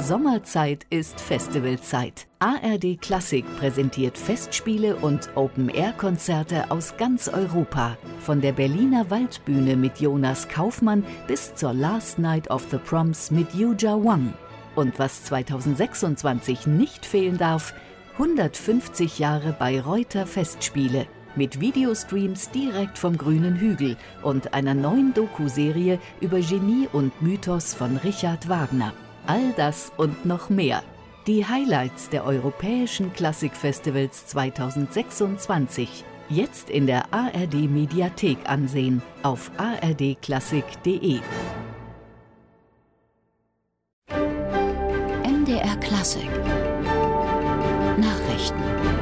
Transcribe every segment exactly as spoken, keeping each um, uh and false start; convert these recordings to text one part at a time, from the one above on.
Sommerzeit ist Festivalzeit. A R D Klassik präsentiert Festspiele und Open-Air-Konzerte aus ganz Europa. Von der Berliner Waldbühne mit Jonas Kaufmann bis zur Last Night of the Proms mit Yuja Wang. Und was zweitausendsechsundzwanzig nicht fehlen darf, hundertfünfzig Jahre Bayreuther Festspiele. Mit Videostreams direkt vom grünen Hügel und einer neuen Doku-Serie über Genie und Mythos von Richard Wagner. All das und noch mehr. Die Highlights der europäischen Klassikfestivals zweitausendsechsundzwanzig. Jetzt in der A R D Mediathek ansehen auf a r d klassik punkt de. M D R Klassik Nachrichten.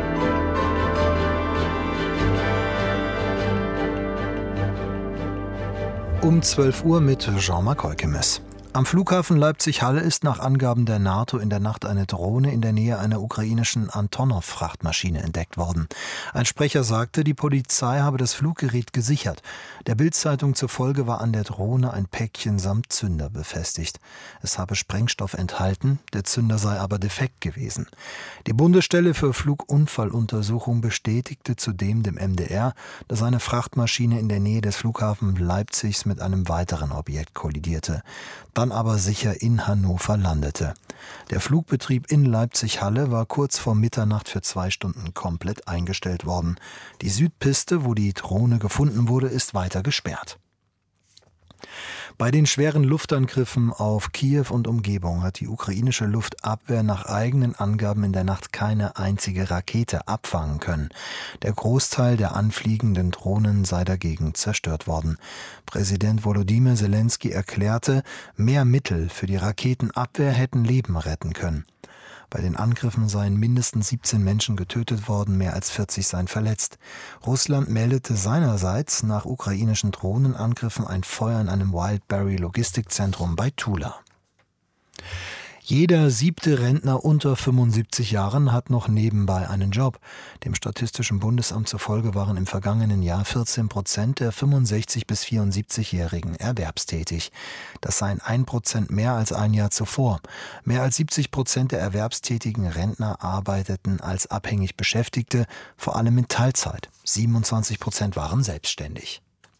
Um zwölf Uhr mit Jean-Marc Heukemes. Am Flughafen Leipzig-Halle ist nach Angaben der NATO in der Nacht eine Drohne in der Nähe einer ukrainischen Antonov-Frachtmaschine entdeckt worden. Ein Sprecher sagte, die Polizei habe das Fluggerät gesichert. Der Bild-Zeitung zufolge war an der Drohne ein Päckchen samt Zünder befestigt. Es habe Sprengstoff enthalten, der Zünder sei aber defekt gewesen. Die Bundesstelle für Flugunfalluntersuchung bestätigte zudem dem M D R, dass eine Frachtmaschine in der Nähe des Flughafens Leipzigs mit einem weiteren Objekt kollidierte. Dann aber sicher in Hannover landete. Der Flugbetrieb in Leipzig-Halle war kurz vor Mitternacht für zwei Stunden komplett eingestellt worden. Die Südpiste, wo die Drohne gefunden wurde, ist weiter gesperrt. Bei den schweren Luftangriffen auf Kiew und Umgebung hat die ukrainische Luftabwehr nach eigenen Angaben in der Nacht keine einzige Rakete abfangen können. Der Großteil der anfliegenden Drohnen sei dagegen zerstört worden. Präsident Volodymyr Zelensky erklärte, mehr Mittel für die Raketenabwehr hätten Leben retten können. Bei den Angriffen seien mindestens siebzehn Menschen getötet worden, mehr als vierzig seien verletzt. Russland meldete seinerseits nach ukrainischen Drohnenangriffen ein Feuer in einem Wildberry-Logistikzentrum bei Tula. Jeder siebte Rentner unter fünfundsiebzig Jahren hat noch nebenbei einen Job. Dem Statistischen Bundesamt zufolge waren im vergangenen Jahr vierzehn Prozent der fünfundsechzig- bis vierundsiebzigjährigen erwerbstätig. Das seien ein Prozent mehr als ein Jahr zuvor. Mehr als siebzig Prozent der erwerbstätigen Rentner arbeiteten als abhängig Beschäftigte, vor allem in Teilzeit. siebenundzwanzig Prozent waren selbstständig.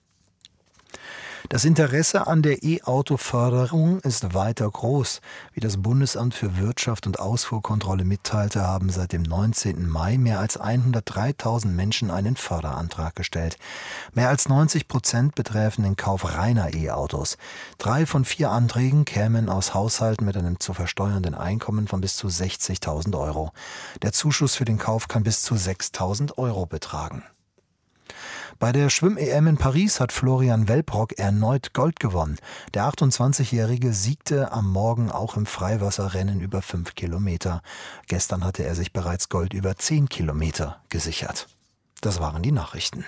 Das Interesse an der E-Auto-Förderung ist weiter groß. Wie das Bundesamt für Wirtschaft und Ausfuhrkontrolle mitteilte, haben seit dem neunzehnten Mai mehr als hundertdreitausend Menschen einen Förderantrag gestellt. Mehr als neunzig Prozent betreffen den Kauf reiner E-Autos. Drei von vier Anträgen kämen aus Haushalten mit einem zu versteuernden Einkommen von bis zu sechzigtausend Euro. Der Zuschuss für den Kauf kann bis zu sechstausend Euro betragen. Bei der Schwimm-E M in Paris hat Florian Welprock erneut Gold gewonnen. Der achtundzwanzigjährige siegte am Morgen auch im Freiwasserrennen über fünf Kilometer. Gestern hatte er sich bereits Gold über zehn Kilometer gesichert. Das waren die Nachrichten.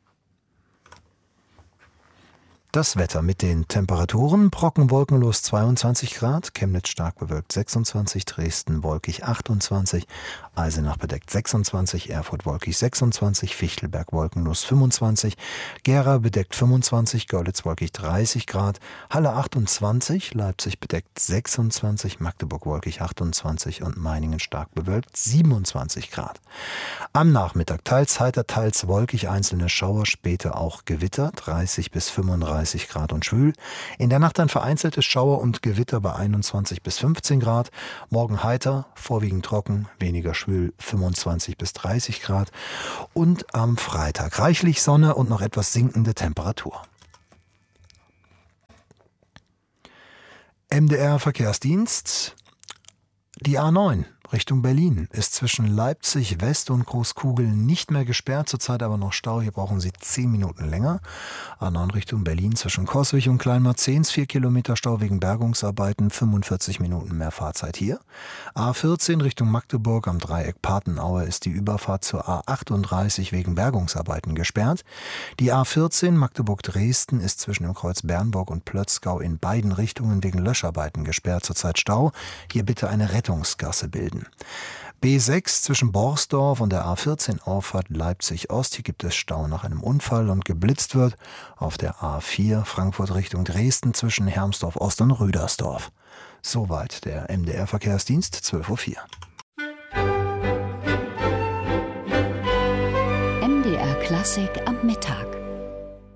Das Wetter mit den Temperaturen: Brocken wolkenlos zweiundzwanzig Grad, Chemnitz stark bewölkt sechsundzwanzig, Dresden wolkig achtundzwanzig, Eisenach bedeckt sechsundzwanzig, Erfurt wolkig sechsundzwanzig, Fichtelberg wolkenlos fünfundzwanzig, Gera bedeckt fünfundzwanzig, Görlitz wolkig dreißig Grad, Halle achtundzwanzig, Leipzig bedeckt sechsundzwanzig, Magdeburg wolkig achtundzwanzig und Meiningen stark bewölkt siebenundzwanzig Grad. Am Nachmittag teils heiter, teils wolkig, einzelne Schauer, später auch Gewitter, dreißig bis fünfunddreißig Grad und schwül. In der Nacht ein vereinzeltes Schauer und Gewitter bei einundzwanzig bis fünfzehn Grad. Morgen heiter, vorwiegend trocken, weniger schwül, fünfundzwanzig bis dreißig Grad. Und am Freitag reichlich Sonne und noch etwas sinkende Temperatur. M D R Verkehrsdienst. Die A neun Richtung Berlin ist zwischen Leipzig West und Großkugel nicht mehr gesperrt, zurzeit aber noch Stau. Hier brauchen Sie zehn Minuten länger. A neun Richtung Berlin zwischen Coswig und Kleinmarzehns, vier Kilometer Stau wegen Bergungsarbeiten, fünfundvierzig Minuten mehr Fahrzeit hier. A vierzehn Richtung Magdeburg am Dreieck Patenaue ist die Überfahrt zur A achtunddreißig wegen Bergungsarbeiten gesperrt. Die A vierzehn Magdeburg-Dresden ist zwischen dem Kreuz Bernburg und Plötzgau in beiden Richtungen wegen Löscharbeiten gesperrt, zurzeit Stau. Hier bitte eine Rettungsgasse bilden. B sechs zwischen Borsdorf und der A vierzehn Auffahrt Leipzig-Ost. Hier gibt es Stau nach einem Unfall und geblitzt wird. Auf der A vier Frankfurt Richtung Dresden zwischen Hermsdorf-Ost und Rüdersdorf. Soweit der M D R-Verkehrsdienst, zwölf Uhr vier. M D R Klassik am Mittag.